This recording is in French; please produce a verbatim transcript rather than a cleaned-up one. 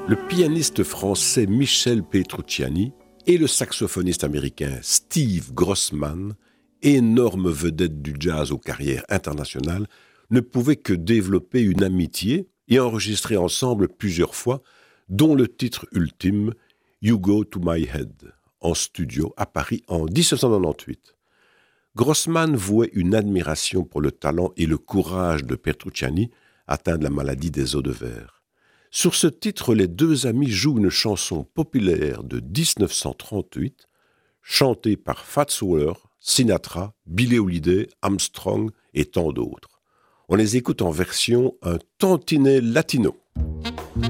Le pianiste français Michel Petrucciani et le saxophoniste américain Steve Grossman, énormes vedettes du jazz aux carrières internationales, ne pouvaient que développer une amitié et enregistrer ensemble plusieurs fois, dont le titre ultime « You Go to My Head » en studio à Paris en dix-neuf cent quatre-vingt-dix-huit. Grossman vouait une admiration pour le talent et le courage de Petrucciani, atteint de la maladie des os de verre. Sur ce titre, les deux amis jouent une chanson populaire de dix-neuf cent trente-huit, chantée par Fats Waller, Sinatra, Billie Holiday, Armstrong et tant d'autres. On les écoute en version un tantinet latino.